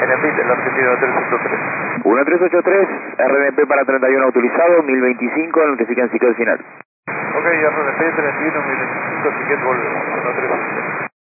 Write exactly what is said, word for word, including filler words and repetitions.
N P, el argentino tres ocho tres. uno tres ocho tres, R N P para treinta y uno autorizado, mil veinticinco, notifican ciclo final. Ok, R N P treinta y uno mil veinticinco, ticket volvemos, uno tres ocho tres.